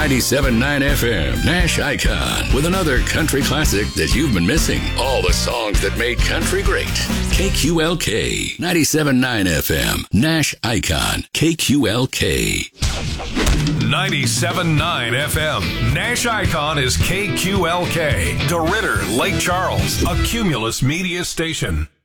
97.9 FM, Nash Icon, with another country classic that you've been missing. All the songs that made country great. KQLK, 97.9 FM, Nash Icon, KQLK. 97.9 FM. Nash Icon is KQLK. DeRidder, Lake Charles, a Cumulus Media station.